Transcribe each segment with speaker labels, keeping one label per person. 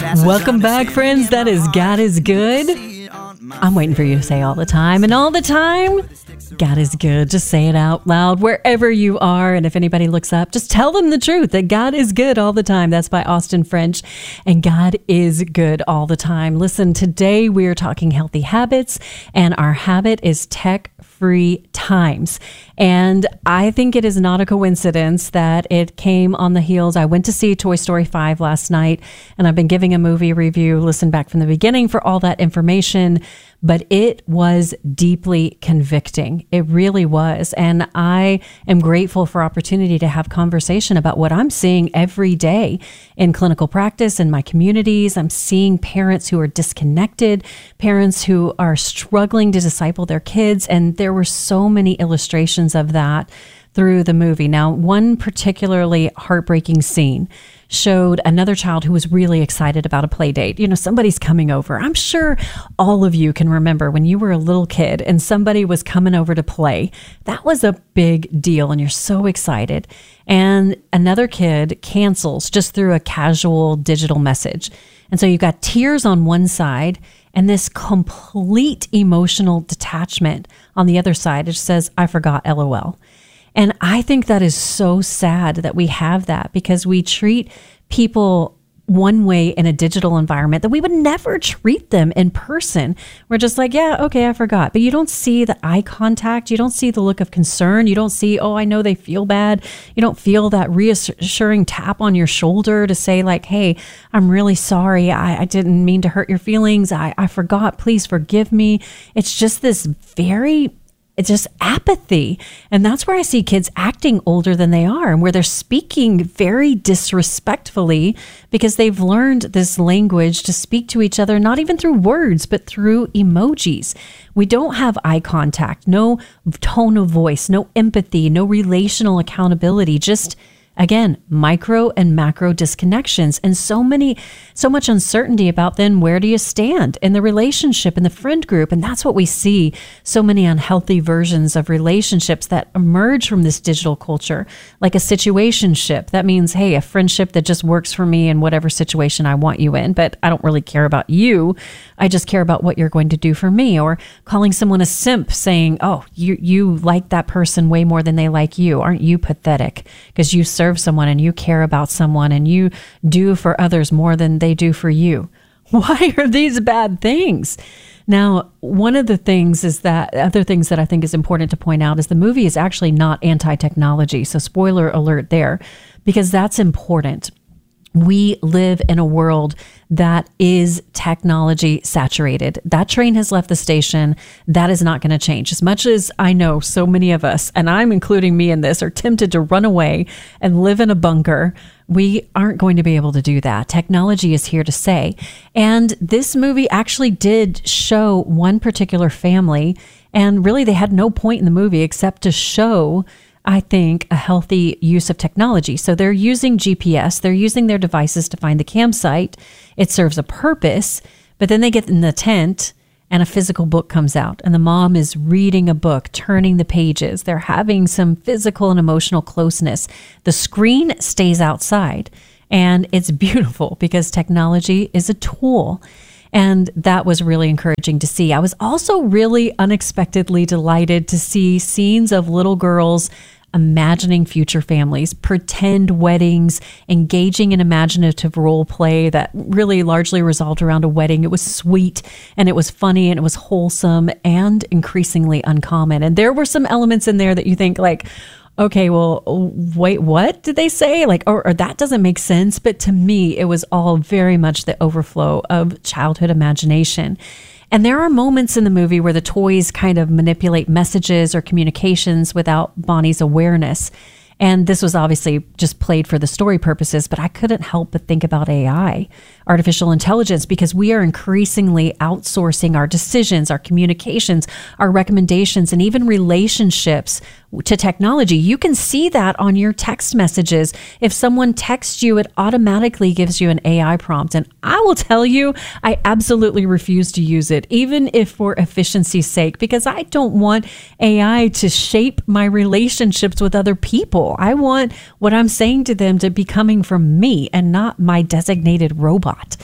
Speaker 1: Welcome back, friends. That is God is Good. I'm waiting for you to say all the time. And all the time, God is good. Just say it out loud wherever you are. And if anybody looks up, just tell them the truth that God is good all the time. That's by Austin French. And God is good all the time. Listen, today we are talking healthy habits, and our habit is tech-free times. And I think it is not a coincidence that it came on the heels. I went to see Toy Story 5 last night, and I've been giving a movie review. Listen back from the beginning for all that information. But it was deeply convicting. It really was. And I am grateful for opportunity to have conversation about what I'm seeing every day in clinical practice in my communities. I'm seeing parents who are disconnected, parents who are struggling to disciple their kids. And there were so many illustrations of that through the movie. Now, one particularly heartbreaking scene showed another child who was really excited about a play date. You know, somebody's coming over. I'm sure all of you can remember when you were a little kid and somebody was coming over to play. That was a big deal, and you're so excited. And another kid cancels just through a casual digital message. And so you've got tears on one side and this complete emotional detachment on the other side. It just says, "I forgot, LOL." And I think that is so sad that we have that, because we treat people one way in a digital environment that we would never treat them in person. We're just like, yeah, okay, I forgot. But you don't see the eye contact. You don't see the look of concern. You don't see, oh, I know they feel bad. You don't feel that reassuring tap on your shoulder to say like, hey, I'm really sorry. I didn't mean to hurt your feelings. I forgot. Please forgive me. It's just this it's just apathy. And that's where I see kids acting older than they are, and where they're speaking very disrespectfully because they've learned this language to speak to each other, not even through words, but through emojis. We don't have eye contact, no tone of voice, no empathy, no relational accountability, just again, micro and macro disconnections, and so much uncertainty about then where do you stand in the relationship, in the friend group. And that's what we see, so many unhealthy versions of relationships that emerge from this digital culture, like a situationship. That means, hey, a friendship that just works for me in whatever situation I want you in, but I don't really care about you. I just care about what you're going to do for me. Or calling someone a simp, saying, oh, you like that person way more than they like you. Aren't you pathetic? Because you serve someone and you care about someone and you do for others more than they do for you. Why are these bad things? Now, one of the things is that other things that I think is important to point out is the movie is actually not anti-technology. So spoiler alert there, because that's important. We live in a world that is technology saturated. That train has left the station. That is not going to change. As much as I know so many of us, and I'm including me in this, are tempted to run away and live in a bunker, we aren't going to be able to do that. Technology is here to stay. And this movie actually did show one particular family, and really they had no point in the movie except to show, I think, a healthy use of technology. So they're using GPS, they're using their devices to find the campsite. It serves a purpose, but then they get in the tent and a physical book comes out and the mom is reading a book, turning the pages. They're having some physical and emotional closeness. The screen stays outside, and it's beautiful because technology is a tool. And that was really encouraging to see. I was also really unexpectedly delighted to see scenes of little girls imagining future families, pretend weddings, engaging in imaginative role play that really largely resolved around a wedding. It was sweet and it was funny and it was wholesome and increasingly uncommon. And there were some elements in there that you think like, okay, well, wait, what did they say? Like, or that doesn't make sense. But to me, it was all very much the overflow of childhood imagination. And there are moments in the movie where the toys kind of manipulate messages or communications without Bonnie's awareness. And this was obviously just played for the story purposes, but I couldn't help but think about AI, artificial intelligence, because we are increasingly outsourcing our decisions, our communications, our recommendations, and even relationships to technology. You can see that on your text messages. If someone texts you, it automatically gives you an AI prompt. And I will tell you, I absolutely refuse to use it, even if for efficiency's sake, because I don't want AI to shape my relationships with other people. I want what I'm saying to them to be coming from me and not my designated robot.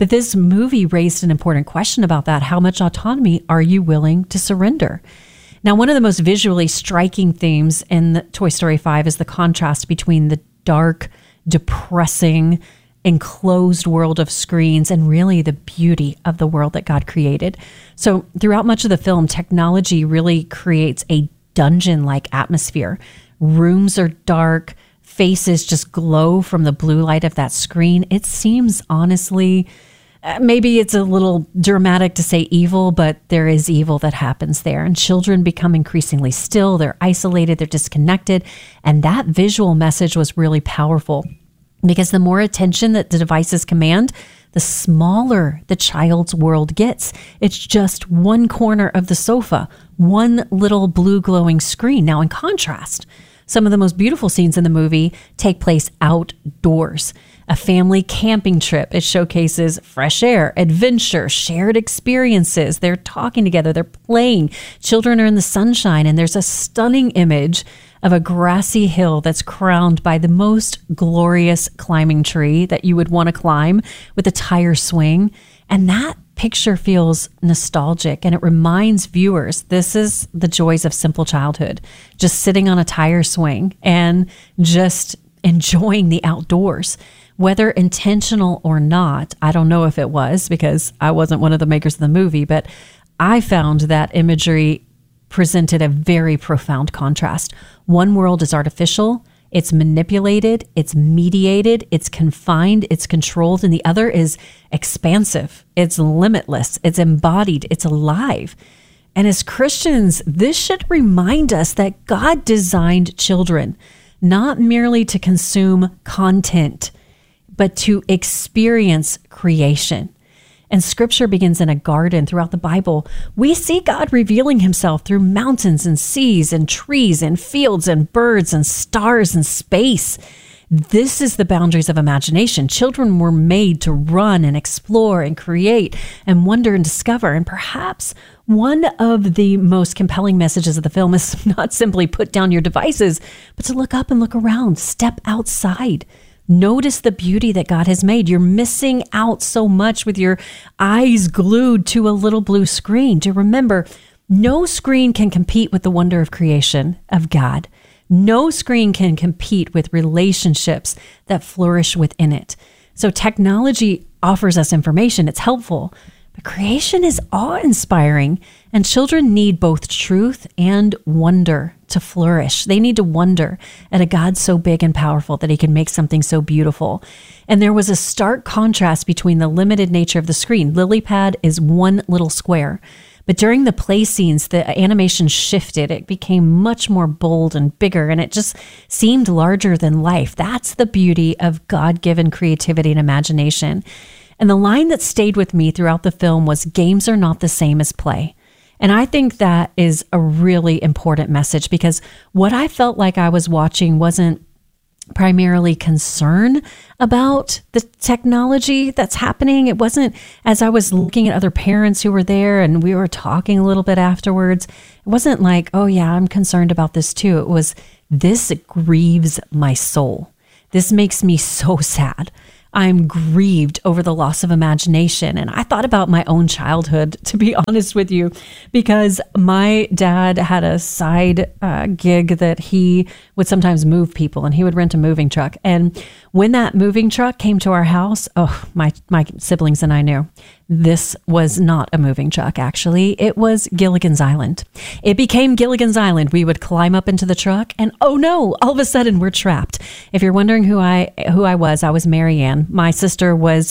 Speaker 1: But this movie raised an important question about that. How much autonomy are you willing to surrender? Now, one of the most visually striking themes in Toy Story 5 is the contrast between the dark, depressing, enclosed world of screens and really the beauty of the world that God created. So throughout much of the film, technology really creates a dungeon-like atmosphere. Rooms are dark, faces just glow from the blue light of that screen. It seems honestly, maybe it's a little dramatic to say evil, but there is evil that happens there. And children become increasingly still. They're isolated. They're disconnected. And that visual message was really powerful because the more attention that the devices command, the smaller the child's world gets. It's just one corner of the sofa, one little blue glowing screen. Now, in contrast, some of the most beautiful scenes in the movie take place outdoors. A family camping trip. It showcases fresh air, adventure, shared experiences. They're talking together. They're playing. Children are in the sunshine. And there's a stunning image of a grassy hill that's crowned by the most glorious climbing tree that you would want to climb with a tire swing. And that picture feels nostalgic, and it reminds viewers this is the joys of simple childhood. Just sitting on a tire swing and just enjoying the outdoors. Whether intentional or not, I don't know if it was because I wasn't one of the makers of the movie, but I found that imagery presented a very profound contrast. One world is artificial, it's manipulated, it's mediated, it's confined, it's controlled, and the other is expansive, it's limitless, it's embodied, it's alive. And as Christians, this should remind us that God designed children not merely to consume content, but to experience creation. And scripture begins in a garden. Throughout the Bible, we see God revealing himself through mountains and seas and trees and fields and birds and stars and space. This is the boundaries of imagination. Children were made to run and explore and create and wonder and discover. And perhaps one of the most compelling messages of the film is not simply put down your devices, but to look up and look around, step outside. Notice the beauty that God has made. You're missing out so much with your eyes glued to a little blue screen. To remember, no screen can compete with the wonder of creation of God. No screen can compete with relationships that flourish within it. So technology offers us information. It's helpful. But creation is awe-inspiring, and children need both truth and wonder to flourish. They need to wonder at a God so big and powerful that he can make something so beautiful. And there was a stark contrast between the limited nature of the screen. LilyPad is one little square. But during the play scenes, the animation shifted. It became much more bold and bigger, and it just seemed larger than life. That's the beauty of God-given creativity and imagination. And the line that stayed with me throughout the film was, games are not the same as play. And I think that is a really important message because what I felt like I was watching wasn't primarily concern about the technology that's happening. It wasn't, as I was looking at other parents who were there and we were talking a little bit afterwards, it wasn't like, oh yeah, I'm concerned about this too. It was, this grieves my soul. This makes me so sad. I'm grieved over the loss of imagination. And I thought about my own childhood, to be honest with you, because my dad had a side gig that he would sometimes move people, and he would rent a moving truck. And when that moving truck came to our house, my siblings and I knew this was not a moving truck, actually. It was Gilligan's Island. It became Gilligan's Island. We would climb up into the truck and oh no, all of a sudden we're trapped. If you're wondering who I was Mary Ann. My sister was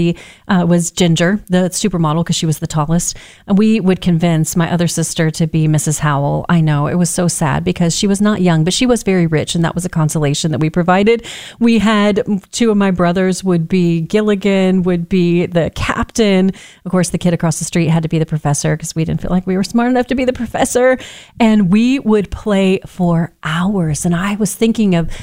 Speaker 1: Ginger, the supermodel, because she was the tallest. And we would convince my other sister to be Mrs. Howell. I know, it was so sad because she was not young, but she was very rich, and that was a consolation that we provided. We had two of my brothers would be Gilligan, would be the captain. Of course, the kid across the street had to be the professor because we didn't feel like we were smart enough to be the professor. And we would play for hours. And I was thinking of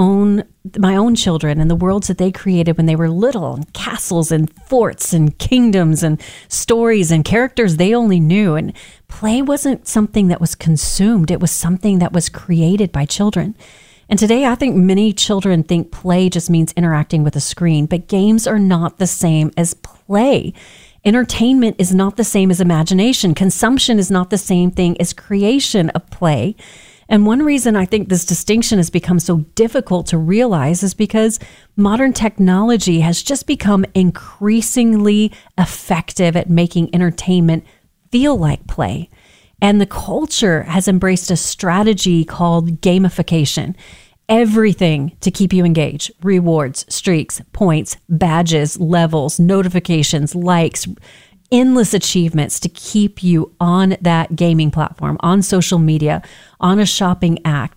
Speaker 1: my own children and the worlds that they created when they were little, and castles and forts and kingdoms and stories and characters they only knew. And play wasn't something that was consumed. It was something that was created by children. And today, I think many children think play just means interacting with a screen, but games are not the same as play. Entertainment is not the same as imagination. Consumption is not the same thing as creation of play. And one reason I think this distinction has become so difficult to realize is because modern technology has just become increasingly effective at making entertainment feel like play. And the culture has embraced a strategy called gamification. Everything to keep you engaged: rewards, streaks, points, badges, levels, notifications, likes, endless achievements to keep you on that gaming platform, on social media, on a shopping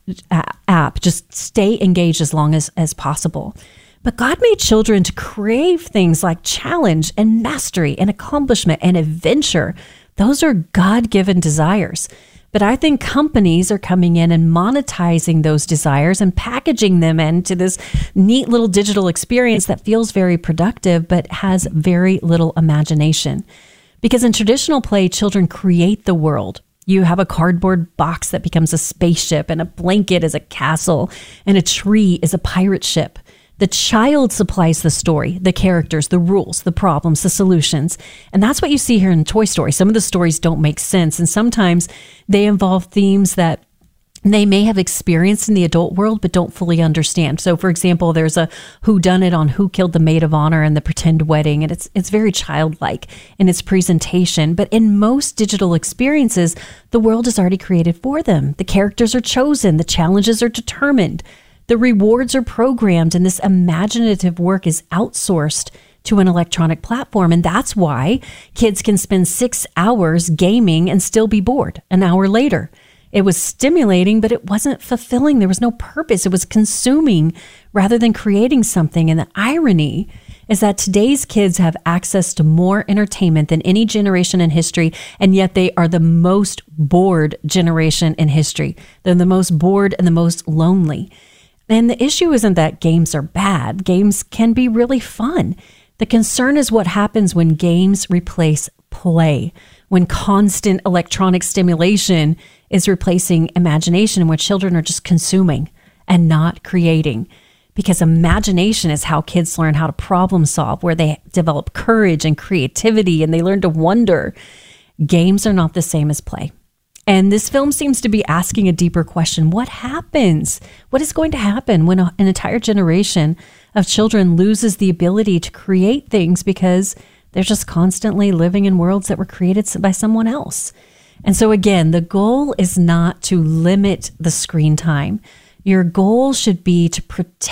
Speaker 1: app. Just stay engaged as long as possible. But God made children to crave things like challenge and mastery and accomplishment and adventure. Those are God-given desires. But I think companies are coming in and monetizing those desires and packaging them into this neat little digital experience that feels very productive, but has very little imagination. Because in traditional play, children create the world. You have a cardboard box that becomes a spaceship, and a blanket is a castle, and a tree is a pirate ship. The child supplies the story, the characters, the rules, the problems, the solutions. And that's what you see here in Toy Story. Some of the stories don't make sense, and sometimes they involve themes that they may have experienced in the adult world, but don't fully understand. So, for example, there's a whodunit on who killed the maid of honor and the pretend wedding, and it's very childlike in its presentation. But in most digital experiences, the world is already created for them. The characters are chosen. The challenges are determined. The rewards are programmed, and this imaginative work is outsourced to an electronic platform. And that's why kids can spend 6 hours gaming and still be bored an hour later. It was stimulating, but it wasn't fulfilling. There was no purpose. It was consuming rather than creating something. And the irony is that today's kids have access to more entertainment than any generation in history, and yet they are the most bored generation in history. They're the most bored and the most lonely. And the issue isn't that games are bad. Games can be really fun. The concern is what happens when games replace play, when constant electronic stimulation is replacing imagination, where children are just consuming and not creating. Because imagination is how kids learn how to problem solve, where they develop courage and creativity and they learn to wonder. Games are not the same as play. And this film seems to be asking a deeper question. What happens? What is going to happen when an entire generation of children loses the ability to create things because they're just constantly living in worlds that were created by someone else? And so again, the goal is not to limit the screen time. Your goal should be to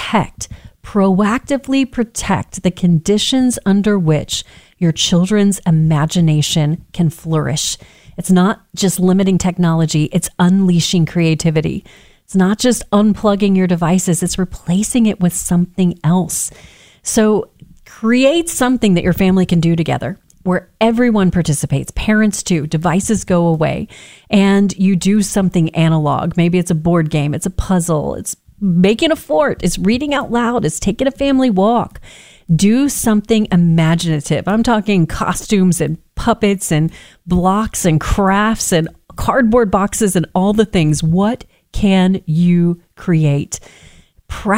Speaker 1: proactively protect the conditions under which your children's imagination can flourish. It's not just limiting technology, it's unleashing creativity. It's not just unplugging your devices, it's replacing it with something else. So create something that your family can do together where everyone participates, parents too, devices go away, and you do something analog. Maybe it's a board game, it's a puzzle, it's making a fort, it's reading out loud, it's taking a family walk. Do something imaginative. I'm talking costumes and puppets and blocks and crafts and cardboard boxes and all the things. What can you create?